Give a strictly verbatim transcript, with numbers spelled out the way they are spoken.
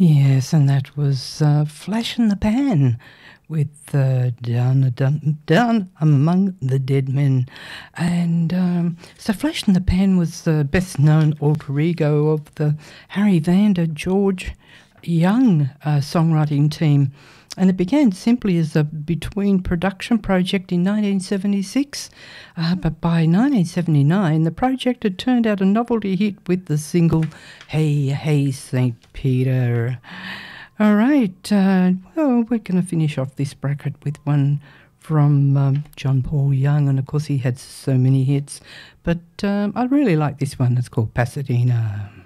Yes, and that was uh, Flash in the Pan with uh, down, down, down Among the Dead Men. And um, so Flash in the Pan was the best-known alter ego of the Harry Vander George Young uh, songwriting team. And it began simply as a between production project in nineteen seventy-six, uh, but by nineteen seventy-nine the project had turned out a novelty hit with the single Hey, Hey, Saint Peter. All right, uh, well, we're going to finish off this bracket with one from um, John Paul Young, and of course he had so many hits, but um, I really like this one. It's called Pasadena.